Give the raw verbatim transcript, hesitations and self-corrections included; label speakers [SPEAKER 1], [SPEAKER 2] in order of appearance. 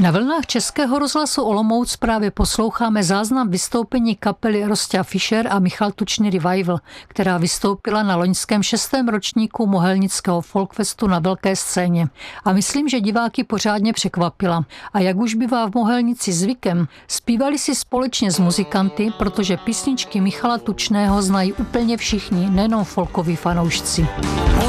[SPEAKER 1] Na vlnách Českého rozhlasu Olomouc právě posloucháme záznam vystoupení kapely Rosťa Fischer a Michal Tučný Revival, která vystoupila na loňském šestém ročníku Mohelnického folkfestu na velké scéně. A myslím, že diváky pořádně překvapila. A jak už bývá v Mohelnici zvykem, zpívali si společně s muzikanty, protože písničky Michala Tučného znají úplně všichni, nejenom folkoví fanoušci.